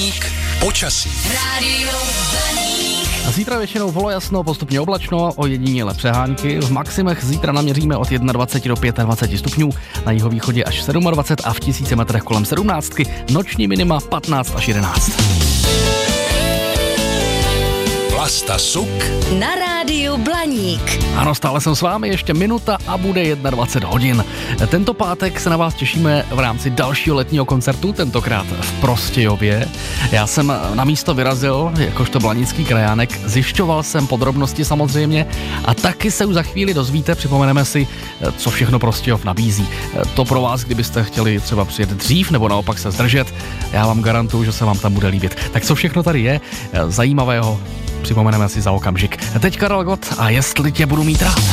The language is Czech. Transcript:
Blaník počasí. Rádio Blaník. Zítra většinou polojasno, postupně oblačno, ojediněle přehánky. V maximech zítra naměříme od 21 do 25 stupňů, na jihovýchodě až 27 a v 1000 metrech kolem 17. Noční minima 15 až 11. Vlasta Suk Na rádiu Blaník. Ano, stále jsem s vámi, ještě minuta a bude 21 hodin. Tento pátek se na vás těšíme v rámci dalšího letního koncertu, tentokrát v Prostějově. Já jsem na místo vyrazil, jakožto blanický krajánek, zjišťoval jsem podrobnosti samozřejmě a taky se už za chvíli dozvíte, připomeneme si, co všechno Prostějov nabízí. To pro vás, kdybyste chtěli třeba přijet dřív nebo naopak se zdržet, já vám garantuju, že se vám tam bude líbit. Tak co všechno tady je zajímavého, připomeneme si za okamžik. Teď Karel Gott a Jestli tě budu mít rád.